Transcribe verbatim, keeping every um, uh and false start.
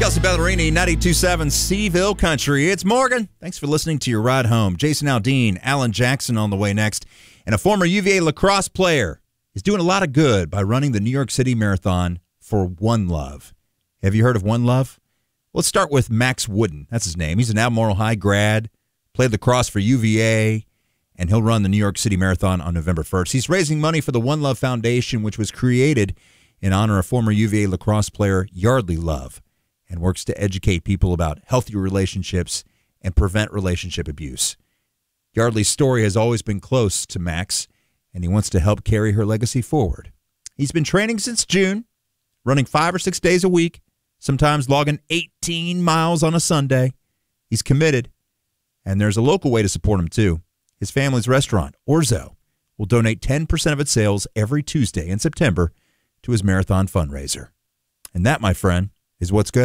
Kelsey Ballerini, ninety-two point seven Seville Country. It's Morgan. Thanks for listening to your ride home. Jason Aldean, Alan Jackson on the way next. And a former U V A lacrosse player is doing a lot of good by running the New York City Marathon for One Love. Have you heard of One Love? Let's start with Max Wooden. That's his name. He's an Albemarle High grad, played lacrosse for U V A, and he'll run the New York City Marathon on November first. He's raising money for the One Love Foundation, which was created in honor of former U V A lacrosse player Yardley Love, and works to educate people about healthy relationships and prevent relationship abuse. Yardley's story has always been close to Max, and he wants to help carry her legacy forward. He's been training since June, running five or six days a week, sometimes logging eighteen miles on a Sunday. He's committed, and there's a local way to support him, too. His family's restaurant, Orzo, will donate ten percent of its sales every Tuesday in September to his marathon fundraiser. And that, my friend, is what's good.